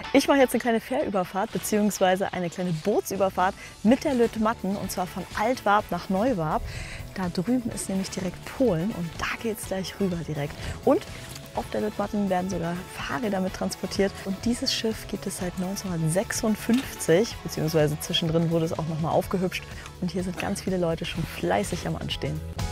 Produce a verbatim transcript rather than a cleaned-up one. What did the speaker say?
Ich mache jetzt eine kleine Fährüberfahrt bzw. eine kleine Bootsüberfahrt mit der Lötmatten und zwar von Altwarp nach Neuwarp. Da drüben ist nämlich direkt Polen und da geht es gleich rüber direkt. Und auf der Lötmatten werden sogar Fahrräder mit transportiert. Und dieses Schiff gibt es seit neunzehnhundertsechsundfünfzig, beziehungsweise zwischendrin wurde es auch nochmal aufgehübscht. Und hier sind ganz viele Leute schon fleißig am Anstehen.